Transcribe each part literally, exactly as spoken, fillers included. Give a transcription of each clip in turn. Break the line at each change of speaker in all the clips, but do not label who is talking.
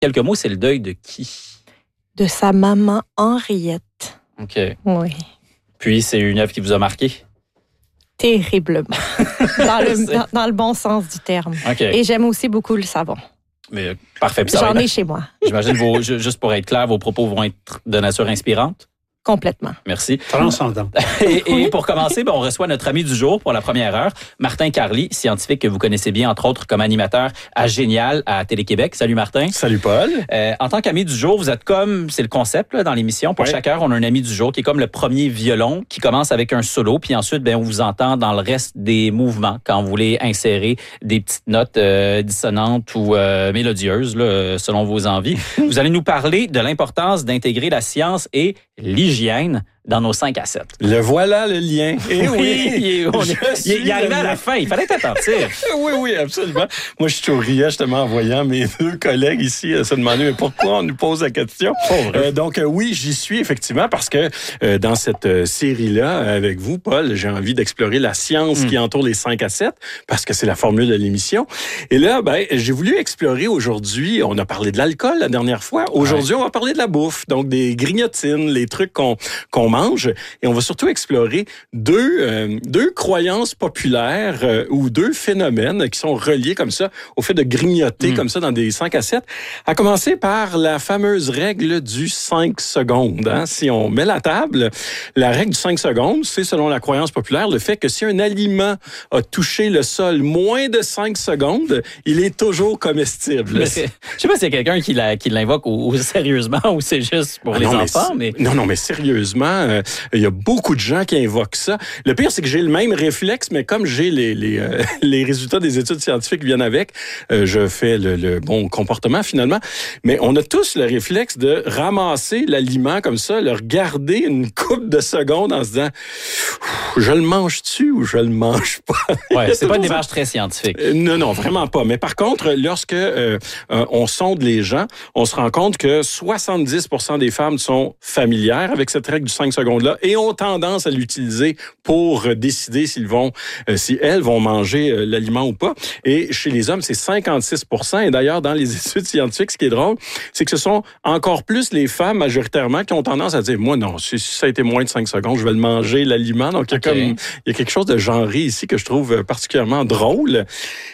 quelques mots, c'est le deuil de qui?
De sa maman Henriette.
OK.
Oui.
Puis, c'est une œuvre qui vous a marqué?
Terriblement. dans, le, dans, dans le bon sens du terme.
OK.
Et j'aime aussi beaucoup le savon.
Mais, parfait. Puis ça
J'en
va
ai
être,
chez moi.
J'imagine, vos, juste pour être clair, vos propos vont être de nature inspirante?
Complètement.
Merci.
Transcendant.
Et, et pour commencer, ben, on reçoit notre ami du jour pour la première heure, Martin Carly, scientifique que vous connaissez bien, entre autres, comme animateur à Génial à Télé-Québec. Salut Martin.
Salut Paul.
Euh, en tant qu'ami du jour, vous êtes comme, c'est le concept là, dans l'émission, pour
ouais.
chaque heure, on a un ami du jour qui est comme le premier violon, qui commence avec un solo, puis ensuite, ben, on vous entend dans le reste des mouvements quand vous voulez insérer des petites notes euh, dissonantes ou euh, mélodieuses, là, selon vos envies. Vous allez nous parler de l'importance d'intégrer la science et l'hygiène dans nos cinq à sept.
Le voilà, le lien.
Et oui, oui, il, est, on est, il, il est arrivé à la fin. Il fallait être attentif.
Oui, oui, absolument. Moi, je suis au riais, justement, en voyant mes deux collègues ici se demander mais pourquoi on nous pose la question. Euh, donc, euh, oui, j'y suis effectivement parce que euh, dans cette euh, série-là, avec vous, Paul, j'ai envie d'explorer la science mm. qui entoure les cinq à sept parce que c'est la formule de l'émission. Et là, ben, j'ai voulu explorer aujourd'hui, on a parlé de l'alcool la dernière fois. Aujourd'hui, ouais. on va parler de la bouffe, donc des grignotines, les trucs qu'on, qu'on mange, et on va surtout explorer deux, euh, deux croyances populaires euh, ou deux phénomènes qui sont reliés comme ça au fait de grignoter mmh. comme ça dans des cinq à sept, à commencer par la fameuse règle du cinq secondes. Hein? Si on met la table, la règle du cinq secondes, c'est selon la croyance populaire le fait que si un aliment a touché le sol moins de cinq secondes, il est toujours comestible.
Mais, je sais pas si c'est quelqu'un qui, la, qui l'invoque ou, ou sérieusement ou c'est juste pour ah les
non,
enfants. Mais,
mais... Non, non, mais sérieusement, euh, il y a beaucoup de gens qui invoquent ça. Le pire, c'est que j'ai le même réflexe, mais comme j'ai les, les, euh, les résultats des études scientifiques qui viennent avec, euh, je fais le, le bon comportement finalement. Mais on a tous le réflexe de ramasser l'aliment comme ça, le regarder une couple de secondes en se disant « je le mange-tu ou je le mange pas? »
Ouais, c'est pas une démarche très scientifique.
Euh, non, non, vraiment pas. Mais par contre, lorsque euh, euh, on sonde les gens, on se rend compte que soixante-dix pour cent des femmes sont familières avec cette règle du cinq secondes-là et ont tendance à l'utiliser pour décider s'ils vont, euh, si elles vont manger euh, l'aliment ou pas. Et chez les hommes, c'est cinquante-six pour cent. Et d'ailleurs, dans les études scientifiques, ce qui est drôle, c'est que ce sont encore plus les femmes majoritairement qui ont tendance à dire, moi non, si ça a été moins de cinq secondes, je vais le manger, l'aliment. Donc, il y a
okay.
comme, il y a quelque chose de genré ici que je trouve particulièrement drôle.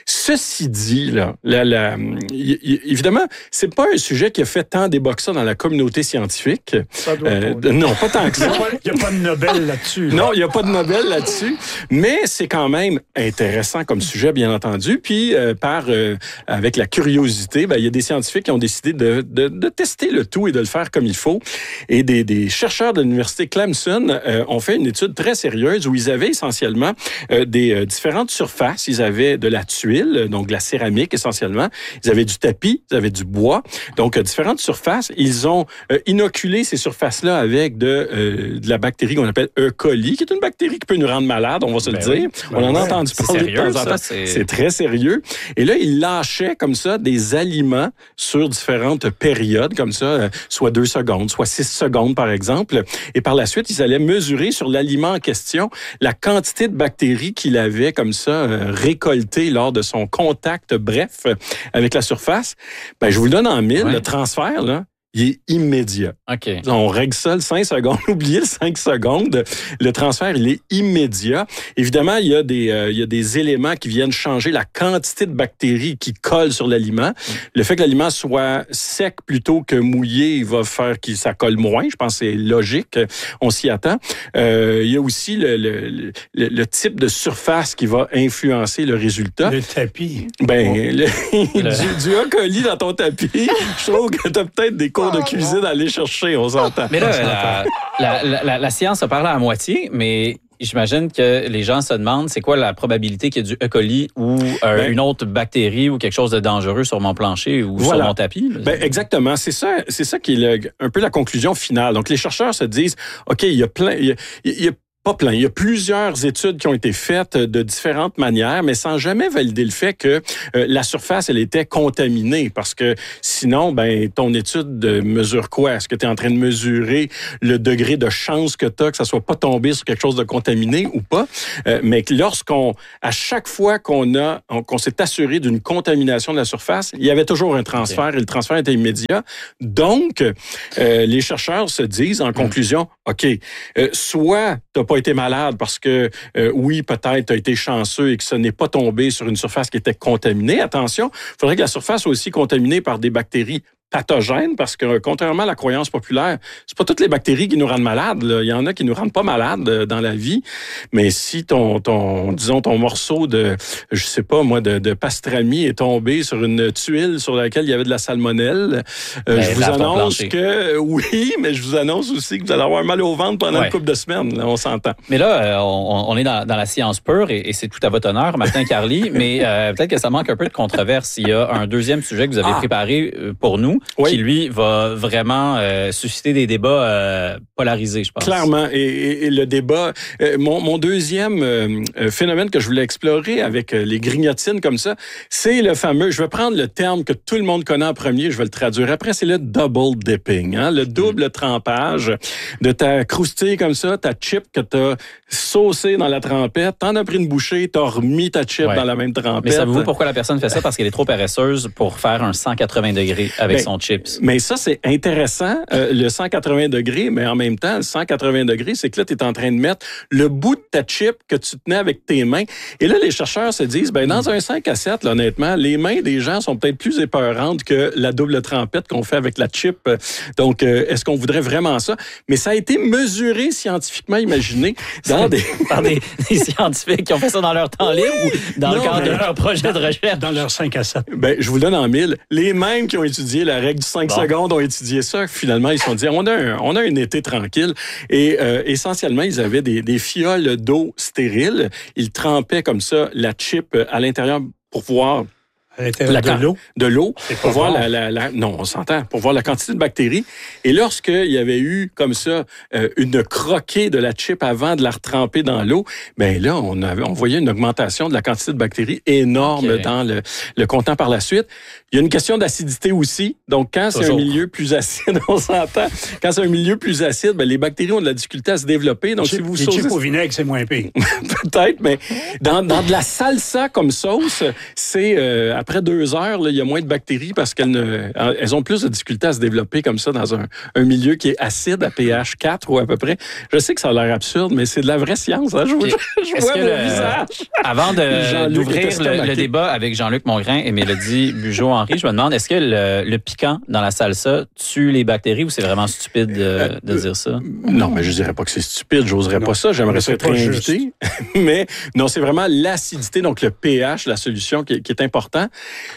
Ceci dit, là, la, la, y, y, évidemment, c'est pas un sujet qui a fait tant débat que ça dans la communauté scientifique.
Ça doit
euh,
pas.
Non, pas tant que ça.
Il n'y a pas de Nobel là-dessus. Là.
Non, il n'y a pas de Nobel là-dessus. Mais c'est quand même intéressant comme sujet, bien entendu. Puis, euh, par euh, avec la curiosité, ben, il y a des scientifiques qui ont décidé de, de, de tester le tout et de le faire comme il faut. Et des, des chercheurs de l'université Clemson euh, ont fait une étude très sérieuse où ils avaient essentiellement euh, des euh, différentes surfaces. Ils avaient de la tuile, donc de la céramique essentiellement. Ils avaient du tapis, ils avaient du bois. Donc, euh, différentes surfaces. Ils ont euh, inoculé ces surfaces-là avec de, euh, de la bactérie qu'on appelle E. coli, qui est une bactérie qui peut nous rendre malade, on va se ben le dire. Oui. On ben en a ouais. entendu parler
sérieux,
de temps en temps. C'est... c'est très sérieux. Et là, ils lâchaient comme ça des aliments sur différentes périodes, comme ça, euh, soit deux secondes, soit six secondes, par exemple. Et par la suite, ils allaient mesurer sur l'aliment en question la quantité de bactéries qu'il avait comme ça euh, récoltées lors de son contact bref avec la surface. Ben, je vous le donne en mille, ouais. le transfert, là. Il est immédiat.
Okay.
On règle ça le cinq secondes. Oubliez le cinq secondes. Le transfert, il est immédiat. Évidemment, il y a des, euh, il y a des éléments qui viennent changer la quantité de bactéries qui collent sur l'aliment. Mm. Le fait que l'aliment soit sec plutôt que mouillé, il va faire que ça colle moins. Je pense que c'est logique. On s'y attend. Euh, il y a aussi le, le, le, le type de surface qui va influencer le résultat.
Le tapis.
Ben,
oh.
le, le... du, du E. coli dans ton tapis, je trouve que tu as peut-être des cours de cuisine à aller chercher, on s'entend.
Mais là, la, la, la, la science a parlé à moitié, mais j'imagine que les gens se demandent c'est quoi la probabilité qu'il y ait du E. coli ou euh, ben, une autre bactérie ou quelque chose de dangereux sur mon plancher ou voilà. sur mon tapis. Là.
Ben, exactement. C'est ça, c'est ça qui est le, un peu la conclusion finale. Donc, les chercheurs se disent, OK, il y a plein... Il y a, il y a Pas plein. Il y a plusieurs études qui ont été faites de différentes manières, mais sans jamais valider le fait que euh, la surface, elle était contaminée. Parce que sinon, ben ton étude mesure quoi? Est-ce que tu es en train de mesurer le degré de chance que tu as que ça soit pas tombé sur quelque chose de contaminé ou pas? Euh, mais lorsqu'on, à chaque fois qu'on a, on, qu'on s'est assuré d'une contamination de la surface, il y avait toujours un transfert okay. et le transfert était immédiat. Donc, euh, les chercheurs se disent en conclusion, mmh. OK, euh, soit tu n'as pas été malade parce que, euh, oui, peut-être tu as été chanceux et que ça n'est pas tombé sur une surface qui était contaminée. Attention, il faudrait que la surface soit aussi contaminée par des bactéries pathogènes, parce que contrairement à la croyance populaire, c'est pas toutes les bactéries qui nous rendent malades. Là. Il y en a qui nous rendent pas malades euh, dans la vie, mais si ton, ton, disons, ton morceau de, je sais pas moi, de, de pastrami est tombé sur une tuile sur laquelle il y avait de la salmonelle, euh, ben, je vous annonce que oui, mais je vous annonce aussi que vous allez avoir mal au ventre pendant ouais. une couple de semaines. Là, on s'entend.
Mais là, euh, on, on est dans, dans la science pure et, et c'est tout à votre honneur, Martin Carly, mais euh, peut-être que ça manque un peu de controverse. Il y a un deuxième sujet que vous avez ah. préparé pour nous. Oui. Qui, lui, va vraiment euh, susciter des débats euh, polarisés, je pense.
Clairement. Et, et, et le débat... Euh, mon, mon deuxième euh, phénomène que je voulais explorer avec euh, les grignotines comme ça, c'est le fameux... Je vais prendre le terme que tout le monde connaît en premier, je vais le traduire. Après, c'est le double dipping, hein, le double mmh. trempage de ta croustille comme ça, ta chip que tu as saucée dans la trempette, t'en as pris une bouchée, t'as remis ta chip ouais. dans la même trempette.
Mais savez-vous pourquoi la personne fait ça? Parce qu'elle est trop paresseuse pour faire un cent quatre-vingts degrés avec ben, son chip.
Mais ça, c'est intéressant, euh, le cent quatre-vingts degrés, mais en même temps, le cent quatre-vingts degrés, c'est que là, tu es en train de mettre le bout de ta chip que tu tenais avec tes mains. Et là, les chercheurs se disent, ben dans un cinq à sept, là, honnêtement, les mains des gens sont peut-être plus épeurantes que la double trempette qu'on fait avec la chip. Donc, euh, est-ce qu'on voudrait vraiment ça? Mais ça a été mesuré scientifiquement, imaginé, dans des...
par des, des scientifiques qui ont fait ça dans leur temps libre ou dans non, le cadre de leur projet de recherche?
Dans leur cinq à sept.
Ben, je vous donne en mille. Les mêmes qui ont étudié la règle du cinq bon. secondes ont étudié ça. Finalement, ils se sont dit, on a un, on a un été tranquille. Et euh, essentiellement, ils avaient des, des fioles d'eau stériles. Ils trempaient comme ça la chip à l'intérieur pour voir...
À l'intérieur
la,
de l'eau?
De l'eau. Pour voir la, la, la... Non, on s'entend. Pour voir la quantité de bactéries. Et lorsqu'il y avait eu, comme ça, euh, une croquée de la chip avant de la retremper dans l'eau, ben là, on, avait, on voyait une augmentation de la quantité de bactéries énorme okay. dans le, le contenant par la suite. Il y a une question d'acidité aussi. Donc, quand c'est Toujours. un milieu plus acide, on s'entend. Quand c'est un milieu plus acide, ben, les bactéries ont de la difficulté à se développer. Donc,
les
si vous
les
sautez...
chips au vinaigre, c'est moins pire.
Peut-être, mais dans, dans de la salsa comme sauce, c'est euh, après deux heures, là, il y a moins de bactéries parce qu'elles ne, elles ont plus de difficulté à se développer comme ça dans un, un milieu qui est acide à pH quatre ou à peu près. Je sais que ça a l'air absurde, mais c'est de la vraie science. Hein? Je, okay. je vois mon
le,
visage.
Avant de, d'ouvrir le, le débat avec Jean-Luc Mongrain et Mélodie Bugeaud-Henry, je me demande, est-ce que le, le piquant dans la salsa tue les bactéries ou c'est vraiment stupide de, euh, de dire ça?
Non, mais je dirais pas que c'est stupide. J'oserais non, pas ça. J'aimerais ça être invité. Mais non, c'est vraiment l'acidité, donc le pH, la solution qui, qui est important.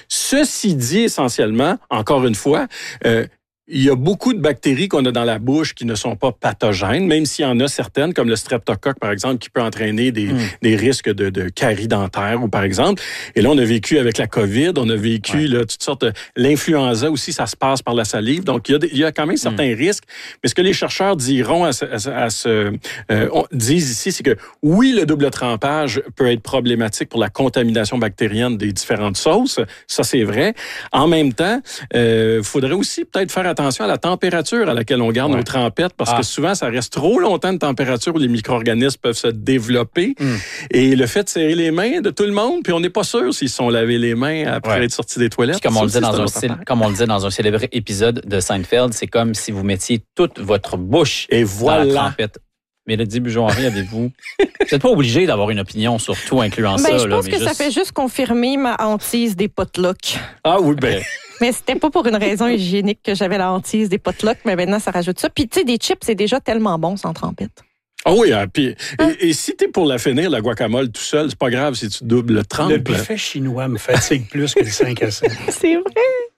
Ceci dit, essentiellement, encore une fois, euh, il y a beaucoup de bactéries qu'on a dans la bouche qui ne sont pas pathogènes, même s'il y en a certaines, comme le streptocoque, par exemple, qui peut entraîner des, mm. des risques de, de caries dentaires, ou par exemple. Et là, on a vécu avec la COVID, on a vécu ouais. là, toutes sortes de... L'influenza aussi, ça se passe par la salive. Donc, il y a, il y a quand même certains mm. risques. Mais ce que les chercheurs diront à ce, à, à ce, euh, on, disent ici, c'est que oui, le double trempage peut être problématique pour la contamination bactérienne des différentes sauces. Ça, c'est vrai. En même temps, il euh, faudrait aussi peut-être faire attention attention à la température à laquelle on garde ouais. nos trempettes, parce ah. que souvent, ça reste trop longtemps de température où les micro-organismes peuvent se développer. Mm. Et le fait de serrer les mains de tout le monde, puis on n'est pas sûr s'ils se sont lavés les mains après ouais. être sortis des toilettes.
Puis comme on, le disait dans un cil- comme on le disait dans un célèbre épisode de Seinfeld, c'est comme si vous mettiez toute votre bouche Et voilà. dans la trempette. Mélodie Bugeaud-Henry, avez-vous... Vous n'êtes pas obligé d'avoir une opinion sur tout, incluant
ben,
ça.
Je
là,
pense
mais
que
juste...
ça fait juste confirmer ma hantise des potlucks.
Ah oui, ben...
Mais c'était pas pour une raison hygiénique que j'avais la hantise des potlucks, mais maintenant, ça rajoute ça. Puis, tu sais, des chips, c'est déjà tellement bon sans trempette.
Ah oui, hein, puis, hein? Et, et si t'es pour la finir, la guacamole tout seul, c'est pas grave si tu doubles le trempe.
Le buffet chinois me fatigue plus que le cinq à sept.
C'est vrai.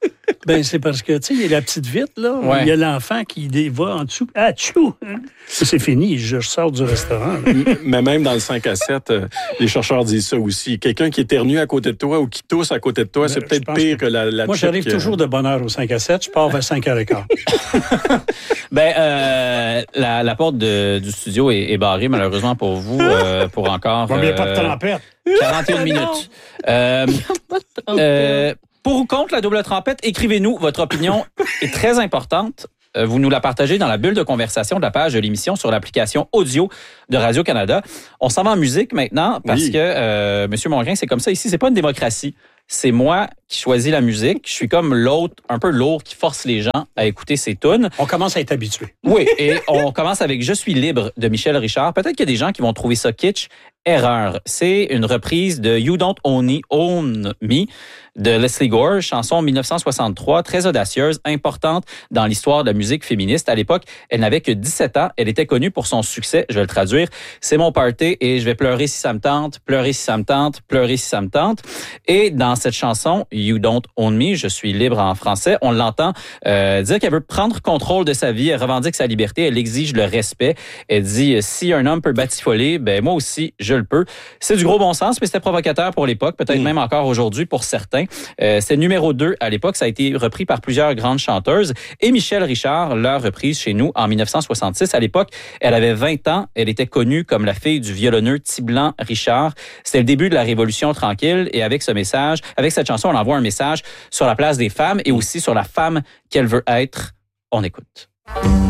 Ben, c'est parce que, tu sais, il y a la petite vitre, là.
Ouais.
Il y a l'enfant qui dé- va en dessous. Ah, tchou! C'est fini, je sors du restaurant.
Mais même dans le cinq à sept, euh, les chercheurs disent ça aussi. Quelqu'un qui éternue à côté de toi ou qui tousse à côté de toi, c'est
Je
peut-être
pense
pire
que-
que la, la
Moi,
chip
j'arrive
que-
toujours de bonne heure au cinq à sept. Je pars vers cinq heures quinze.
Ben, euh, la, la porte de- du studio est, est barrée, malheureusement pour vous, euh, pour encore
Bon, mais il n'y a pas de
euh,
tempête.
quarante et une minutes. Euh, euh, pour ou contre la double trompette, écrivez-nous. Votre opinion est très importante. Euh, Vous nous la partagez dans la bulle de conversation de la page de l'émission sur l'application audio de Radio-Canada. On s'en va en musique maintenant parce
Oui.
que, euh, Monsieur Mongrain, c'est comme ça ici. C'est pas une démocratie. C'est moi qui choisis la musique. Je suis comme l'autre, un peu lourd, qui force les gens à écouter ses tunes.
On commence à être habitué.
Oui, et on commence avec Je suis libre de Michel Richard. Peut-être qu'il y a des gens qui vont trouver ça kitsch. Erreur. C'est une reprise de You Don't Own Me, Own Me de Leslie Gore, chanson mille neuf cent soixante-trois, très audacieuse, importante dans l'histoire de la musique féministe. À l'époque, elle n'avait que dix-sept ans. Elle était connue pour son succès. Je vais le traduire. C'est mon party et je vais pleurer si ça me tente, pleurer si ça me tente, pleurer si ça me tente. Et dans cette chanson, You Don't Own Me, je suis libre en français, on l'entend euh, dire qu'elle veut prendre contrôle de sa vie, elle revendique sa liberté, elle exige le respect. Elle dit, si un homme peut batifoler, ben moi aussi, je le peux. C'est du gros bon sens, mais c'était provocateur pour l'époque, peut-être
Mm.
même encore aujourd'hui pour certains. Euh, c'est numéro deux à l'époque, ça a été repris par plusieurs grandes chanteuses. Et Michel Richard l'a reprise chez nous en mille neuf cent soixante-six. À l'époque, elle avait vingt ans, elle était connue comme la fille du violonneux Tiblan Richard. C'était le début de la Révolution tranquille et avec ce message, avec cette chanson, on envoie un message sur la place des femmes et aussi sur la femme qu'elle veut être. On écoute.